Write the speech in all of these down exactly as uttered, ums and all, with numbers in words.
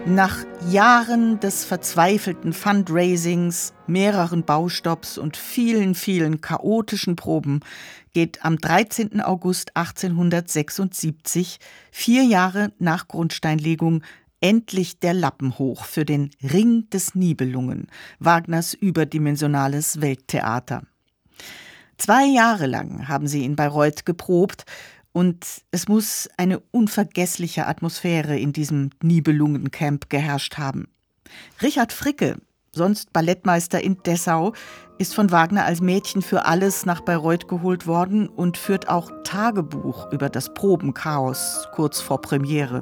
Nach Jahren des verzweifelten Fundraisings, mehreren Baustopps und vielen, vielen chaotischen Proben geht am dreizehnten August achtzehnhundertsechsundsiebzig, vier Jahre nach Grundsteinlegung, endlich der Lappen hoch für den Ring des Nibelungen, Wagners überdimensionales Welttheater. Zwei Jahre lang haben sie in Bayreuth geprobt, und es muss eine unvergessliche Atmosphäre in diesem Nibelungencamp geherrscht haben. Richard Fricke, sonst Ballettmeister in Dessau, ist von Wagner als Mädchen für alles nach Bayreuth geholt worden und führt auch Tagebuch über das Probenchaos kurz vor Premiere.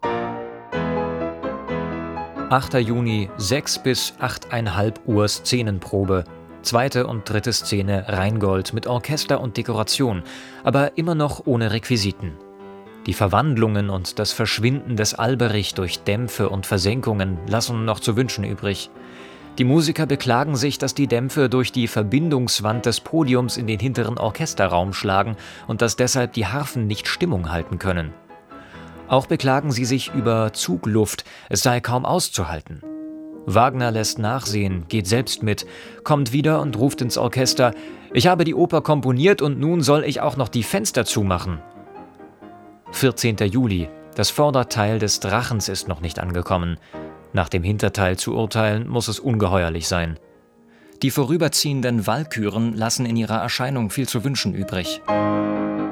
achter Juni, sechs bis achteinhalb Uhr Szenenprobe. Zweite und dritte Szene Rheingold mit Orchester und Dekoration, aber immer noch ohne Requisiten. Die Verwandlungen und das Verschwinden des Alberich durch Dämpfe und Versenkungen lassen noch zu wünschen übrig. Die Musiker beklagen sich, dass die Dämpfe durch die Verbindungswand des Podiums in den hinteren Orchesterraum schlagen und dass deshalb die Harfen nicht Stimmung halten können. Auch beklagen sie sich über Zugluft, es sei kaum auszuhalten. Wagner lässt nachsehen, geht selbst mit, kommt wieder und ruft ins Orchester: »Ich habe die Oper komponiert und nun soll ich auch noch die Fenster zumachen.« vierzehnten Juli. Das Vorderteil des Drachens ist noch nicht angekommen. Nach dem Hinterteil zu urteilen, muss es ungeheuerlich sein. Die vorüberziehenden Walküren lassen in ihrer Erscheinung viel zu wünschen übrig.